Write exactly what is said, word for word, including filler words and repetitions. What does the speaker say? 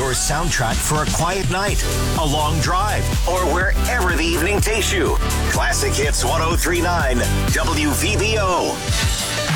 your soundtrack for a quiet night, a long drive, or wherever the evening takes you. Classic Hits one oh three point nine W V B O.